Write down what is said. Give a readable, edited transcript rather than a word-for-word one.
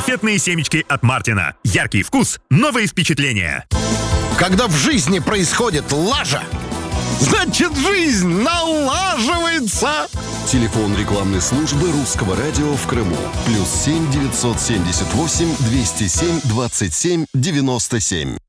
Конфетные семечки от Мартина. Яркий вкус, новые впечатления. Когда в жизни происходит лажа, значит, жизнь налаживается. Телефон рекламной службы Русского радио в Крыму. +7 978 207 27 97.